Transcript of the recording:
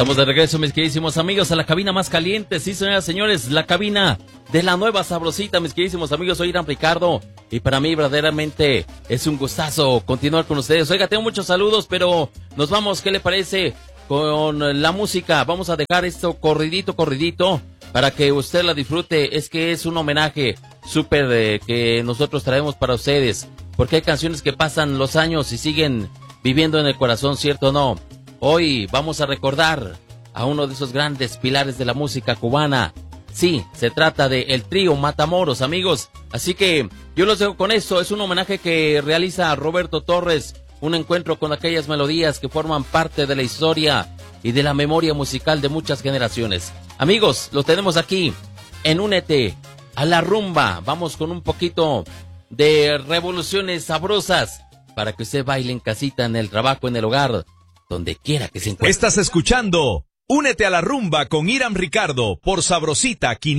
Estamos de regreso, mis queridísimos amigos, a la cabina más caliente. Sí, señoras y señores, la cabina de la nueva sabrosita, mis queridísimos amigos. Soy Irán Ricardo y para mí verdaderamente es un gustazo continuar con ustedes. Oiga, tengo muchos saludos, pero nos vamos, ¿qué le parece? Con la música. Vamos a dejar esto corridito para que usted la disfrute. Es que es un homenaje súper que nosotros traemos para ustedes, porque hay canciones que pasan los años y siguen viviendo en el corazón, ¿cierto o no? Hoy vamos a recordar a uno de esos grandes pilares de la música cubana. Sí, se trata de el trío Matamoros, amigos. Así que yo los dejo con esto. Es un homenaje que realiza Roberto Torres, un encuentro con aquellas melodías que forman parte de la historia y de la memoria musical de muchas generaciones. Amigos, los tenemos aquí en Únete a la Rumba. Vamos con un poquito de revoluciones sabrosas para que usted baile en casita, en el trabajo, en el hogar, donde quiera que se encuentre. Estás escuchando Únete a la Rumba con Irán Ricardo por Sabrosita 500.